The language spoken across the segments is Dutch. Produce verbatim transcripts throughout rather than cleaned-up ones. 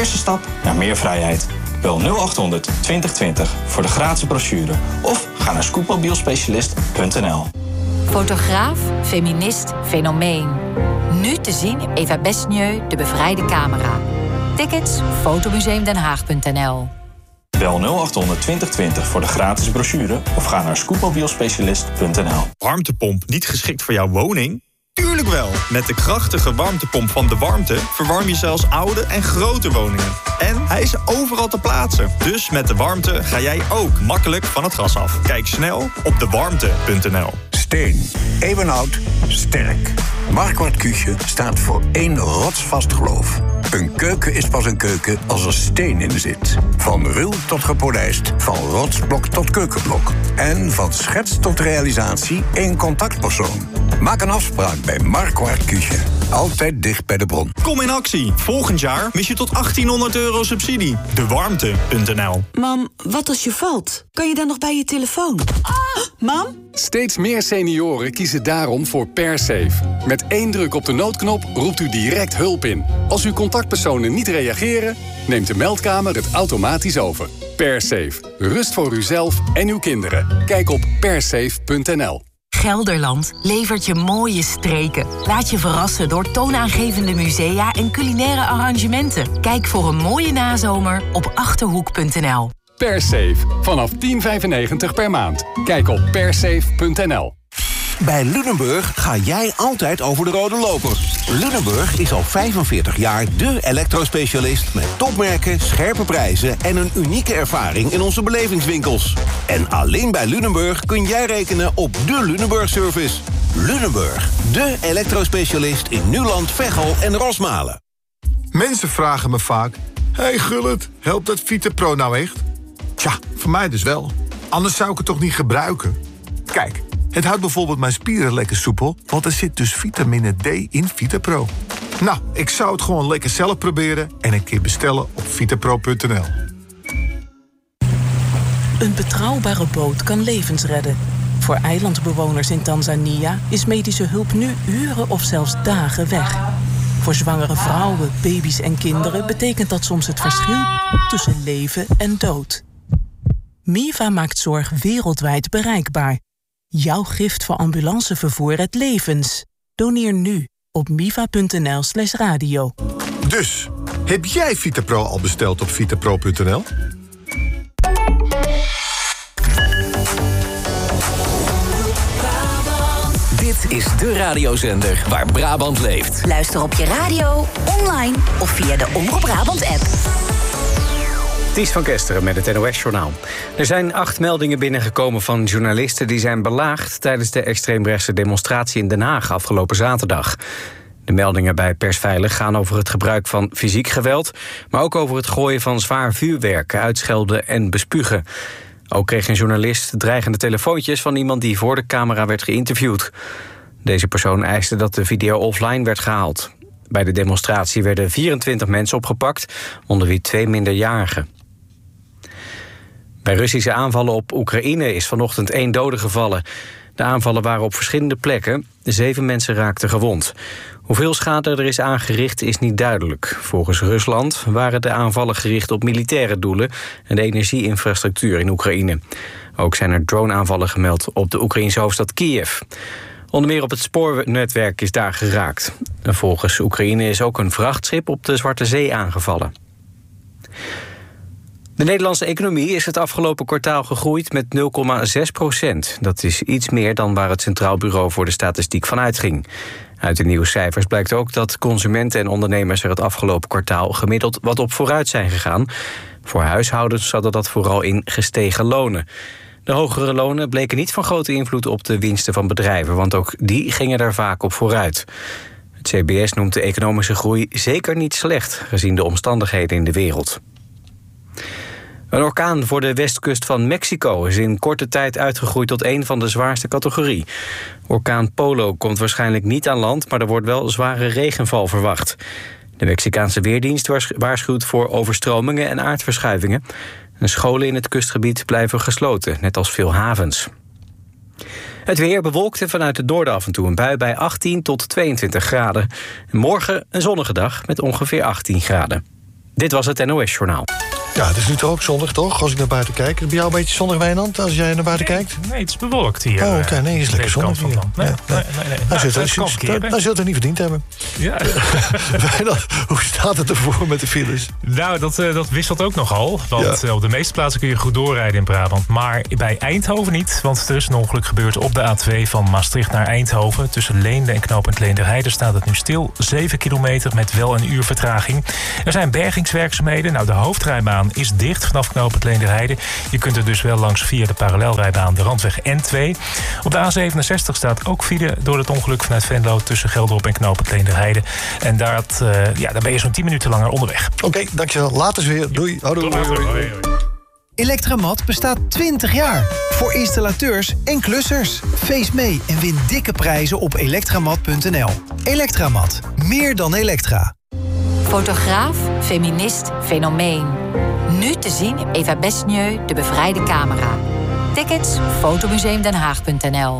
eerste stap naar meer vrijheid. Bel nul acht honderd twintig twintig voor de gratis brochure. Of ga naar scootmobielspecialist punt n l. Fotograaf, feminist, fenomeen. Nu te zien in Eva Besnieu, de bevrijde camera. Tickets, fotomuseumdenhaag punt n l. Bel nul acht honderd twintig twintig voor de gratis brochure of ga naar scootmobielspecialist punt n l. Warmtepomp niet geschikt voor jouw woning? Tuurlijk wel! Met de krachtige warmtepomp van De Warmte verwarm je zelfs oude en grote woningen. En hij is overal te plaatsen. Dus met De Warmte ga jij ook makkelijk van het gas af. Kijk snel op de warmte punt n l. Steen. Eeuwenoud. Sterk. Marquardt Küche staat voor één rotsvast geloof. Een keuken is pas een keuken als er steen in zit. Van ruw tot gepolijst, van rotsblok tot keukenblok. En van schets tot realisatie één contactpersoon. Maak een afspraak bij Marquardt Küche. Altijd dicht bij de bron. Kom in actie. Volgend jaar mis je tot achttienhonderd euro subsidie. de warmte punt n l. Mam, wat als je valt? Kan je dan nog bij je telefoon? Ah, mam? Steeds meer senioren kiezen daarom voor PerSafe. Met één druk op de noodknop roept u direct hulp in. Als uw contactpersonen niet reageren, neemt de meldkamer het automatisch over. PerSafe. Rust voor uzelf en uw kinderen. Kijk op persafe punt n l. Gelderland levert je mooie streken. Laat je verrassen door toonaangevende musea en culinaire arrangementen. Kijk voor een mooie nazomer op achterhoek punt n l. PerSafe. Vanaf tien vijfennegentig per maand. Kijk op persafe punt n l. Bij Lunenburg ga jij altijd over de rode loper. Lunenburg is al vijfenveertig jaar de elektrospecialist met topmerken, scherpe prijzen en een unieke ervaring in onze belevingswinkels. En alleen bij Lunenburg kun jij rekenen op de Lunenburg-service. Lunenburg, de elektrospecialist in Nuland, Veghel en Rosmalen. Mensen vragen me vaak: hey Gullit, helpt dat VitaPro nou echt? Tja, voor mij dus wel. Anders zou ik het toch niet gebruiken? Kijk, het houdt bijvoorbeeld mijn spieren lekker soepel, want er zit dus vitamine D in VitaPro. Nou, ik zou het gewoon lekker zelf proberen en een keer bestellen op vitapro punt n l. Een betrouwbare boot kan levens redden. Voor eilandbewoners in Tanzania is medische hulp nu uren of zelfs dagen weg. Voor zwangere vrouwen, baby's en kinderen betekent dat soms het verschil tussen leven en dood. Miva maakt zorg wereldwijd bereikbaar. Jouw gift voor ambulancevervoer redt levens. Doneer nu op miva punt n l slash radio. Dus, heb jij VitaPro al besteld op vitapro punt n l? Dit is de radiozender waar Brabant leeft. Luister op je radio, online of via de Omroep Brabant-app. Ties van Kesteren met het N O S-journaal. Er zijn acht meldingen binnengekomen van journalisten die zijn belaagd tijdens de extreemrechtse demonstratie in Den Haag afgelopen zaterdag. De meldingen bij Persveilig gaan over het gebruik van fysiek geweld, maar ook over het gooien van zwaar vuurwerk, uitschelden en bespugen. Ook kreeg een journalist dreigende telefoontjes van iemand die voor de camera werd geïnterviewd. Deze persoon eiste dat de video offline werd gehaald. Bij de demonstratie werden vierentwintig mensen opgepakt, onder wie twee minderjarigen. Bij Russische aanvallen op Oekraïne is vanochtend één dode gevallen. De aanvallen waren op verschillende plekken. Zeven mensen raakten gewond. Hoeveel schade er is aangericht is niet duidelijk. Volgens Rusland waren de aanvallen gericht op militaire doelen en de energieinfrastructuur in Oekraïne. Ook zijn er drone-aanvallen gemeld op de Oekraïnse hoofdstad Kiev. Onder meer op het spoornetwerk is daar geraakt. En volgens Oekraïne is ook een vrachtschip op de Zwarte Zee aangevallen. De Nederlandse economie is het afgelopen kwartaal gegroeid met nul komma zes procent. Dat is iets meer dan waar het Centraal Bureau voor de Statistiek van uitging. Uit de nieuwe cijfers blijkt ook dat consumenten en ondernemers er het afgelopen kwartaal gemiddeld wat op vooruit zijn gegaan. Voor huishoudens zat dat vooral in gestegen lonen. De hogere lonen bleken niet van grote invloed op de winsten van bedrijven, want ook die gingen daar vaak op vooruit. Het C B S noemt de economische groei zeker niet slecht, gezien de omstandigheden in de wereld. Een orkaan voor de westkust van Mexico is in korte tijd uitgegroeid tot een van de zwaarste categorie. Orkaan Polo komt waarschijnlijk niet aan land, maar er wordt wel zware regenval verwacht. De Mexicaanse Weerdienst waarschuwt voor overstromingen en aardverschuivingen. En scholen in het kustgebied blijven gesloten, net als veel havens. Het weer bewolkt en vanuit het noorden af en toe een bui bij achttien tot tweeëntwintig graden. En morgen een zonnige dag met ongeveer achttien graden. Dit was het N O S-journaal. Ja, het is nu toch ook zonnig, toch? Als ik naar buiten kijk. Is het bij jou een beetje zonnig, Wijnand, als jij naar buiten nee, kijkt? Nee, het is bewolkt hier. Oh, oké. Okay. Nee, het is lekker zonnig hier. Nee, nee, nee. nee. Dan zult je het niet verdiend hebben. Ja. Wijnand, hoe staat het ervoor met de files? Nou, dat, uh, dat wisselt ook nogal. Want ja. uh, op de meeste plaatsen kun je goed doorrijden in Brabant. Maar bij Eindhoven niet. Want er is een ongeluk gebeurd op de A twee van Maastricht naar Eindhoven. Tussen Leende en knooppunt Leenderheide staat het nu stil. zeven kilometer met wel een uur vertraging. Er zijn bergingswerkzaamheden. Nou, de hoofdrijbaan is dicht vanaf knooppunt Leenderheide. Je kunt er dus wel langs via de parallelrijbaan de Randweg N twee. Op de A zevenenzestig staat ook file door het ongeluk vanuit Venlo tussen Gelderop en knooppunt Leenderheide. En daar, had, uh, ja, daar ben je zo'n tien minuten langer onderweg. Oké, okay, dankjewel. Later weer. Doei. Houdoe. Tot later. Hoi, hoi. Elektramat bestaat twintig jaar. Voor installateurs en klussers. Feest mee en win dikke prijzen op elektramat punt n l. Elektramat. Meer dan Elektra. Fotograaf, feminist, fenomeen. Nu te zien in Eva Besnieu, De Bevrijde Camera. Tickets, fotomuseum den haag punt n l.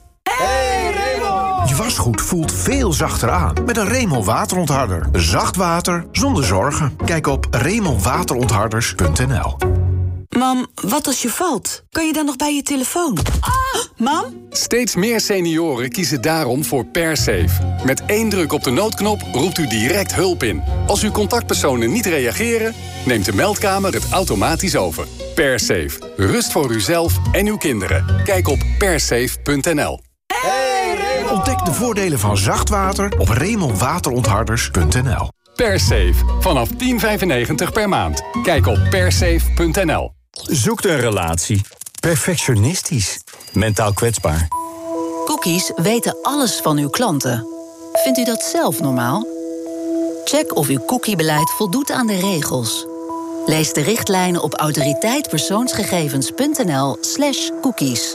Hey Remel! Je wasgoed voelt veel zachter aan met een Remel waterontharder. Zacht water zonder zorgen. Kijk op remel waterontharders punt n l. Mam, wat als je valt? Kan je dan nog bij je telefoon? Ah, mam? Steeds meer senioren kiezen daarom voor PerSafe. Met één druk op de noodknop roept u direct hulp in. Als uw contactpersonen niet reageren, neemt de meldkamer het automatisch over. PerSafe. Rust voor uzelf en uw kinderen. Kijk op persafe punt n l. Hey, Remel! Ontdek de voordelen van zacht water op remel waterontharders punt n l. PerSafe. Vanaf tien vijfennegentig per maand. Kijk op persafe punt n l. Zoekt een relatie. Perfectionistisch. Mentaal kwetsbaar. Cookies weten alles van uw klanten. Vindt u dat zelf normaal? Check of uw cookiebeleid voldoet aan de regels. Lees de richtlijnen op autoriteitpersoonsgegevens punt n l slash cookies.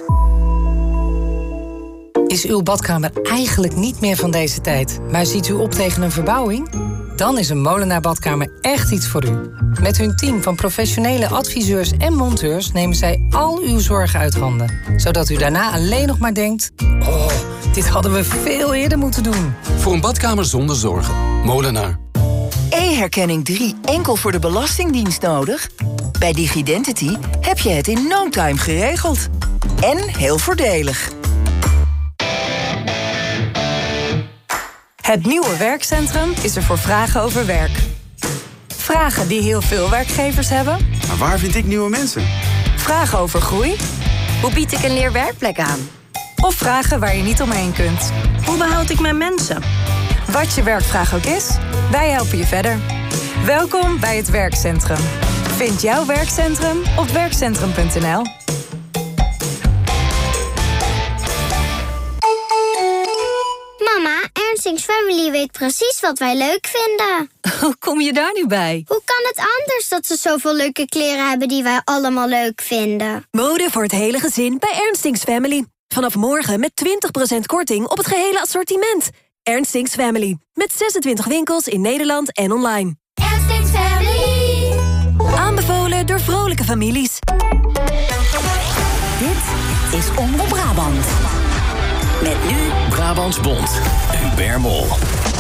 Is uw badkamer eigenlijk niet meer van deze tijd, maar ziet u op tegen een verbouwing? Dan is een Molenaar Badkamer echt iets voor u. Met hun team van professionele adviseurs en monteurs nemen zij al uw zorgen uit handen. Zodat u daarna alleen nog maar denkt: oh, dit hadden we veel eerder moeten doen. Voor een badkamer zonder zorgen. Molenaar. E-herkenning drie enkel voor de Belastingdienst nodig? Bij Digidentity heb je het in no time geregeld. En heel voordelig. Het nieuwe werkcentrum is er voor vragen over werk. Vragen die heel veel werkgevers hebben. Maar waar vind ik nieuwe mensen? Vragen over groei. Hoe bied ik een leerwerkplek aan? Of vragen waar je niet omheen kunt. Hoe behoud ik mijn mensen? Wat je werkvraag ook is, wij helpen je verder. Welkom bij het werkcentrum. Vind jouw werkcentrum op werkcentrum punt n l. Mama, Ernstings Family weet precies wat wij leuk vinden. Hoe kom je daar nu bij? Hoe kan het anders dat ze zoveel leuke kleren hebben die wij allemaal leuk vinden? Mode voor het hele gezin bij Ernstings Family. Vanaf morgen met twintig procent korting op het gehele assortiment. Ernstings Family. Met zesentwintig winkels in Nederland en online. Ernstings Family. Aanbevolen door vrolijke families. Dit is Omroep Brabant. Met nu Brabants Bond. Hubert Mol.